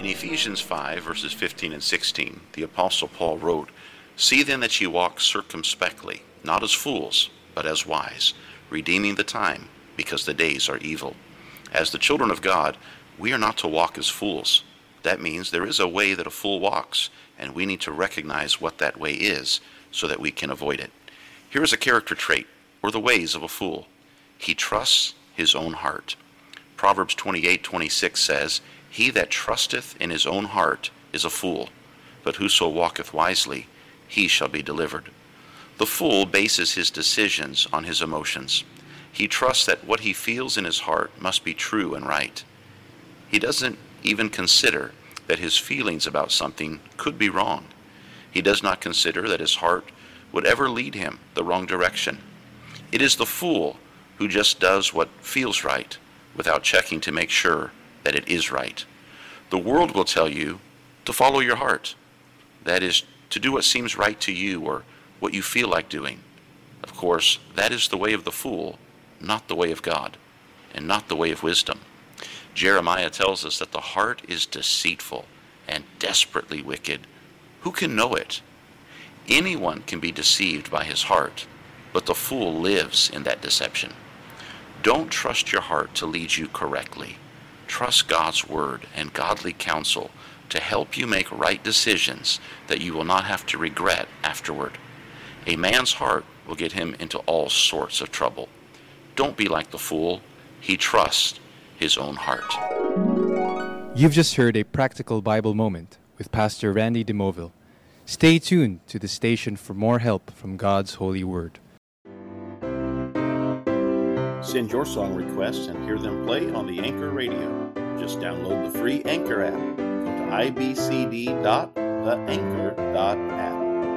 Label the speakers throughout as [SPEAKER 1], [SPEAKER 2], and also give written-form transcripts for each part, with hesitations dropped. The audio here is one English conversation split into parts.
[SPEAKER 1] In Ephesians 5, verses 15 and 16, the Apostle Paul wrote, "See then that ye walk circumspectly, not as fools, but as wise, redeeming the time, because the days are evil." As the children of God, we are not to walk as fools. That means there is a way that a fool walks, and we need to recognize what that way is so that we can avoid it. Here is a character trait, or the ways of a fool. He trusts his own heart. Proverbs 28:26 says, "He that trusteth in his own heart is a fool, but whoso walketh wisely, he shall be delivered." The fool bases his decisions on his emotions. He trusts that what he feels in his heart must be true and right. He doesn't even consider that his feelings about something could be wrong. He does not consider that his heart would ever lead him the wrong direction. It is the fool who just does what feels right without checking to make sure that it is right. The world will tell you to follow your heart. That is, to do what seems right to you or what you feel like doing. Of course, that is the way of the fool, not the way of God, and not the way of wisdom. Jeremiah tells us that the heart is deceitful and desperately wicked. Who can know it? Anyone can be deceived by his heart, but the fool lives in that deception. Don't trust your heart to lead you correctly. Trust God's word and godly counsel to help you make right decisions that you will not have to regret afterward. A man's heart will get him into all sorts of trouble. Don't be like the fool. He trusts his own heart.
[SPEAKER 2] You've just heard a practical Bible moment with Pastor Randy DeMoville. Stay tuned to the station for more help from God's holy word.
[SPEAKER 1] Send your song requests and hear them play on the Anchor Radio. Just download the free Anchor app. Go to ibcd.theanchor.app.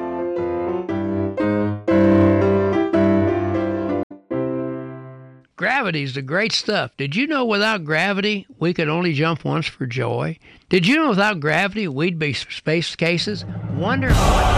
[SPEAKER 3] Gravity's the great stuff. Did you know without gravity, we could only jump once for joy? Did you know without gravity, we'd be space cases? Wonder what...